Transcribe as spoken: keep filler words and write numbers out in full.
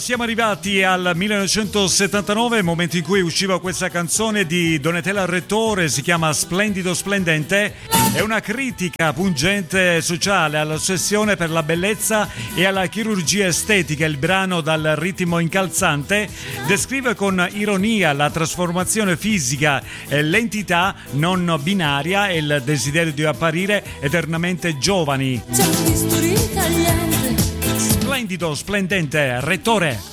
siamo arrivati al millenovecentosettantanove, momento in cui usciva questa canzone di Donatella Rettore, si chiama Splendido Splendente. È una critica pungente sociale all'ossessione per la bellezza e alla chirurgia estetica. Il brano, dal ritmo incalzante, descrive con ironia la trasformazione fisica e l'entità non binaria e il desiderio di apparire eternamente giovani. Splendido Splendente, Rettore.